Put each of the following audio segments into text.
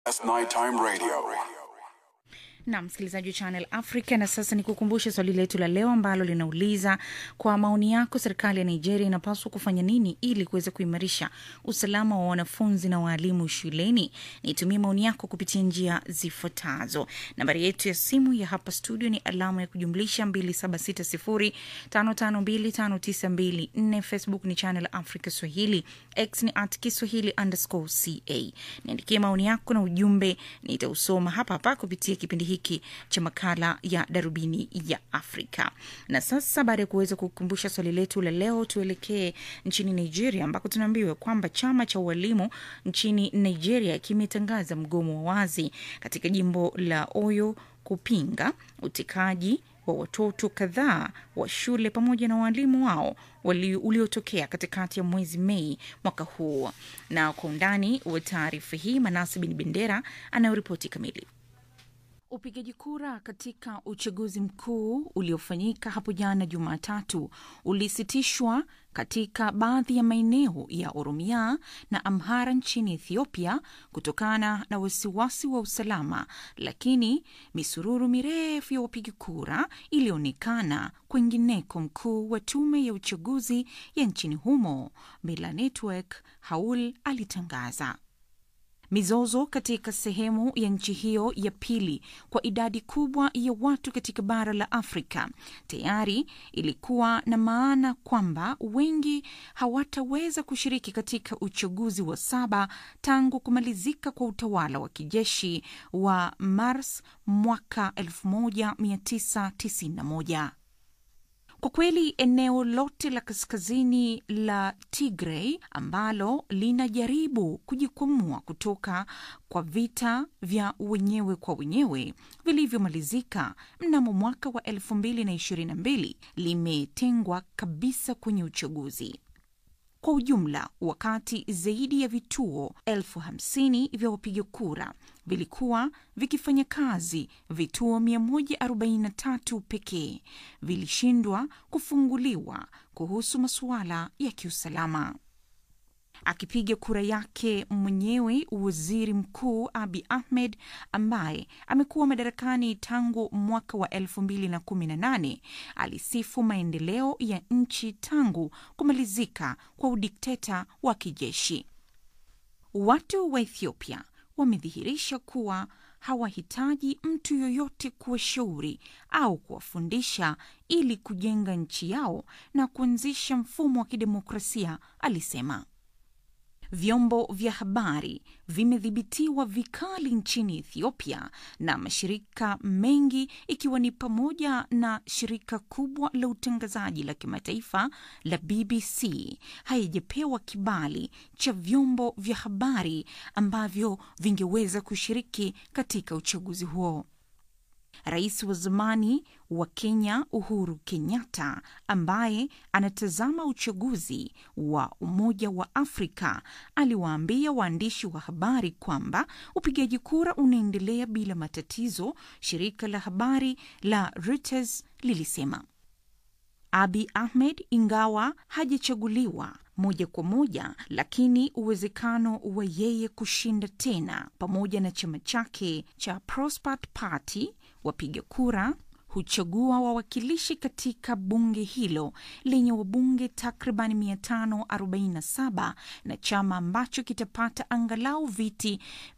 That's Nighttime Radio. Na msikilizaji wa Channel Africa, na sasa ni kukumbusha swali letu la leo ambalo linauliza, kwa maoni yako serikali ya Nigeria inapaswa kufanya nini ili kuweza kuimarisha usalama wa wanafunzi na walimu shuleni? Nitumie maoni yako kupitia njia zifuatazo. Nambari yetu ya simu ya hapa studio ni alama ya kujumlisha 2760552592. Facebook ni Channel Africa Swahili, X ni @Kiswahili_ca. Niandikie maoni yako na ujumbe, nitausoma hapa hapa kupitia kipindi hiki cha makala ya Darubini ya Afrika. Na sasa baada ya kuweza kukumbusha swali letu la leo, tuelekee nchini Nigeria ambako tunaambiwa kwamba chama cha walimu nchini Nigeria kimetangaza mgomo wa wazi katika jimbo la Oyo kupinga utekaji wa watoto kadhaa wa shule pamoja na walimu wao uliotokea katikati ya mwezi Mei mwaka huu. Na kwa undani wa taarifa hii, Manase bin Bendera anayoripoti kamili. Upigaji kura katika uchaguzi mkuu uliofanyika hapo jana Jumatatu ulisitishwa katika baadhi ya maeneo ya Oromia na Amhara nchini Ethiopia kutokana na wasiwasi wa usalama, lakini misururu mirefu ya wapiga kura ilionekana kwingineko. Mkuu wa tume ya uchaguzi ya nchini humo, Mila Network Haul, alitangaza mizozo katika sehemu ya nchi hiyo ya pili kwa idadi kubwa ya watu katika bara la Afrika tayari ilikuwa na maana kwamba wengi hawataweza kushiriki katika uchaguzi wa 7 tangu kumalizika kwa utawala wa kijeshi wa Mars mwaka 1991. Kwa kweli eneo lote la kaskazini la Tigray ambalo linajaribu kujikwamua kutoka kwa vita vya wenyewe kwa wenyewe vilivyomalizika mnamo mwaka wa 2022 limetengwa kabisa kwenye uchaguzi. Kwa ujumla, wakati zaidi ya vituo 50,000 vya wapiga kura vilikuwa vikifanya kazi, vituo 143 pekee vilishindwa kufunguliwa kuhusu masuala ya kiusalama. Akipiga kura yake mwenyewe, waziri mkuu Abiy Ahmed ambaye amekuwa madarakani tangu mwaka wa 2018 alisifu maendeleo ya nchi tangu kumalizika kwa udikteta wa kijeshi. Watu wa Ethiopia wamedhihirisha kuwa hawahitaji mtu yoyote kuwashauri au kuwafundisha ili kujenga nchi yao na kuanzisha mfumo wa kidemokrasia, alisema. Vyombo vya habari vimedhibitiwa vikali nchini Ethiopia na mashirika mengi ikiwa ni pamoja na shirika kubwa la utangazaji la kimataifa la BBC haijapewa kibali cha vyombo vya habari ambavyo vingeweza kushiriki katika uchaguzi huo. Rais wa zamani wa Kenya Uhuru Kenyatta ambaye anatazama uchaguzi wa Umoja wa Afrika aliwaambia waandishi wa habari kwamba upigaji kura unaendelea bila matatizo, shirika la habari la Reuters lilisema. Abiy Ahmed ingawa hajachaguliwa moja kwa moja, lakini uwezekano wa yeye kushinda tena pamoja na chama chake cha Prosperity Party, wapiga kura huchagua wawakilishi katika bunge hilo lenye wabunge takriban 547 na chama ambacho kitapata angalau viti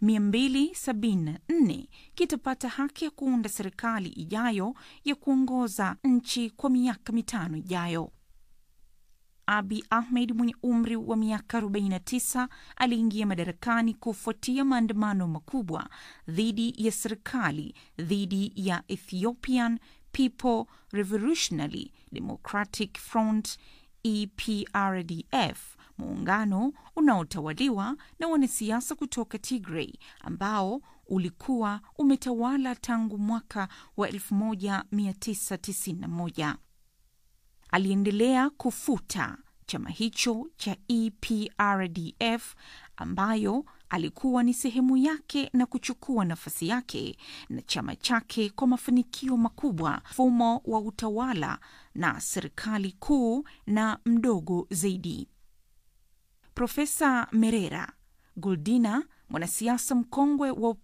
274 kitapata haki ya kuunda serikali ijayo ya kuongoza nchi kwa miaka 5 ijayo. Abiy Ahmed mwenye umri wa miaka 49 aliingia madarakani kufuatia maandamano makubwa dhidi ya serikali dhidi ya Ethiopian People Revolutionary Democratic Front EPRDF, muungano unaotawaliwa na wanasiasa kutoka Tigray ambao ulikuwa umetawala tangu mwaka wa 1991. Aliendelea kufuta chama hicho cha EPRDF ambayo alikuwa ni sehemu yake na kuchukua nafasi yake na chama chake kwa mafanikio makubwa, mfumo wa utawala na serikali kuu na mdogo zaidi. Profesa Merera Guldina, mwanasiasa mkongwe wa